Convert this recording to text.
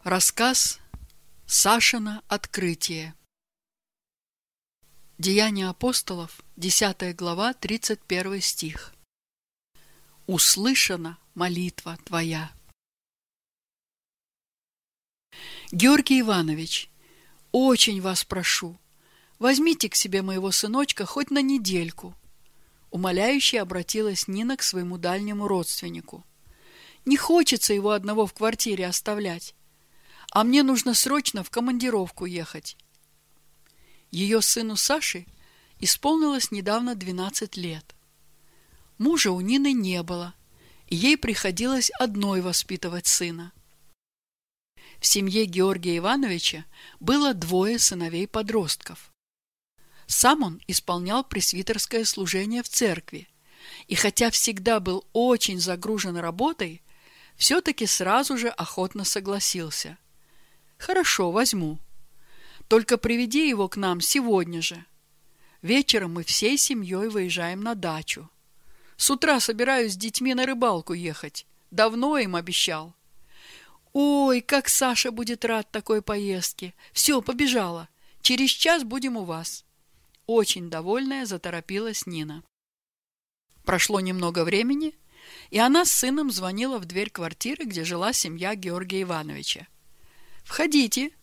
Рассказ Сашино открытие. Деяния апостолов, 10 глава, 31 стих. Услышана молитва твоя. Георгий Иванович, очень вас прошу, возьмите к себе моего сыночка хоть на недельку. Умоляюще обратилась Нина к своему дальнему родственнику. Не хочется его одного в квартире оставлять. А мне нужно срочно в командировку ехать. Ее сыну Саше исполнилось недавно 12 лет. Мужа у Нины не было, и ей приходилось одной воспитывать сына. В семье Георгия Ивановича было 2 сыновей-подростков. Сам он исполнял пресвитерское служение в церкви, и хотя всегда был очень загружен работой, все-таки сразу же охотно согласился. «Хорошо, возьму. Только приведи его к нам сегодня же. Вечером мы всей семьей выезжаем на дачу. С утра собираюсь с детьми на рыбалку ехать. Давно им обещал». «Ой, как Саша будет рад такой поездке! Все, побежала. Через час будем у вас». Очень довольная заторопилась Нина. Прошло немного времени, и она с сыном звонила в дверь квартиры, где жила семья Георгия Ивановича. «Входите»,